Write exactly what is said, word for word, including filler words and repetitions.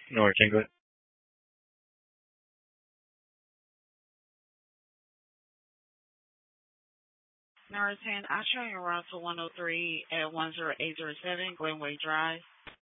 Norton, good. Number ten, I show you around to one oh three at one zero eight zero seven Glenway Drive.